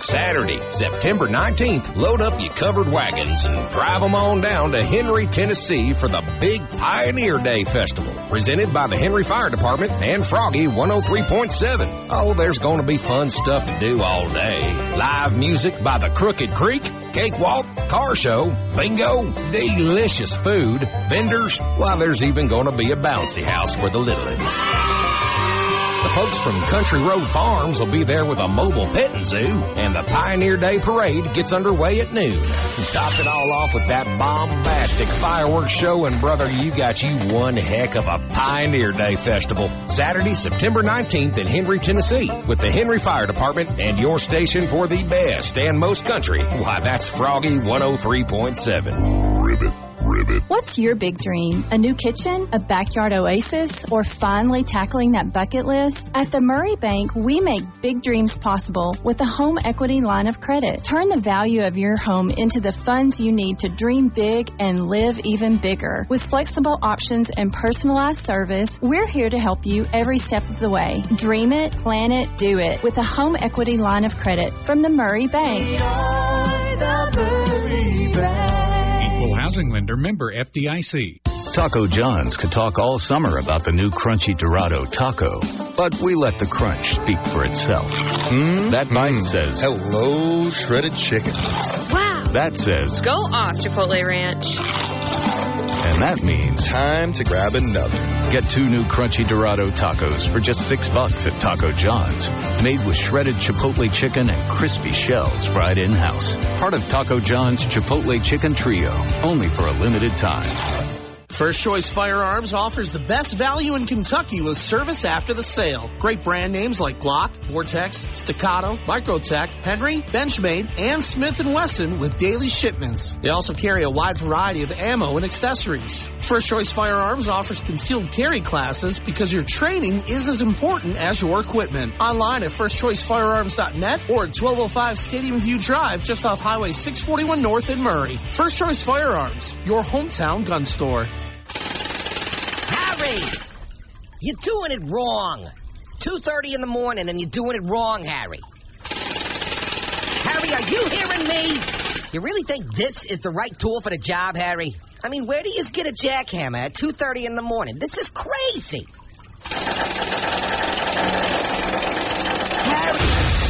Saturday, September 19th, load up your covered wagons and drive them on down to Henry, Tennessee for the big Pioneer Day Festival, presented by the Henry Fire Department and Froggy 103.7. Oh, there's going to be fun stuff to do all day. Live music by the Crooked Creek, cakewalk, car show, bingo, delicious food, vendors, while there's even going to be a bouncy house for the little ones. The folks from Country Road Farms will be there with a mobile petting zoo, and the Pioneer Day Parade gets underway at noon. Top it all off with that bombastic fireworks show, and brother, you got you one heck of a Pioneer Day Festival. Saturday, September 19th in Henry, Tennessee, with the Henry Fire Department and your station for the best and most country. Why, that's Froggy 103.7. Ribbit. What's your big dream? A new kitchen? A backyard oasis? Or finally tackling that bucket list? At the Murray Bank, we make big dreams possible with a home equity line of credit. Turn the value of your home into the funds you need to dream big and live even bigger. With flexible options and personalized service, we're here to help you every step of the way. Dream it, plan it, do it with a home equity line of credit from the Murray Bank. We are the Murray Bank. Equal housing lender, member FDIC. Taco John's could talk all summer about the new Crunchy Dorado Taco, but we let the crunch speak for itself. That bite says, hello, shredded chicken. Wow. That says, go off, Chipotle Ranch. And that means time to grab another. Get 2 new Crunchy Dorado tacos for just $6 at Taco John's. Made with shredded Chipotle chicken and crispy shells fried in-house. Part of Taco John's Chipotle Chicken Trio. Only for a limited time. First Choice Firearms offers the best value in Kentucky with service after the sale. Great brand names like Glock, Vortex, Staccato, Microtech, Henry, Benchmade, and Smith & Wesson with daily shipments. They also carry a wide variety of ammo and accessories. First Choice Firearms offers concealed carry classes because your training is as important as your equipment. Online at firstchoicefirearms.net or at 1205 Stadium View Drive just off Highway 641 North in Murray. First Choice Firearms, your hometown gun store. Harry, you're doing it wrong. 2:30 in the morning and you're doing it wrong, Harry. Harry, are you hearing me? You really think this is the right tool for the job, Harry? I mean, where do you get a jackhammer at 2:30 in the morning? This is crazy. Harry,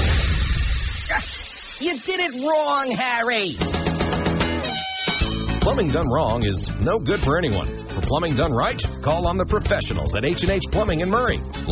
you did it wrong, Harry. Plumbing done wrong is no good for anyone. For plumbing done right, call on the professionals at H&H Plumbing in Murray.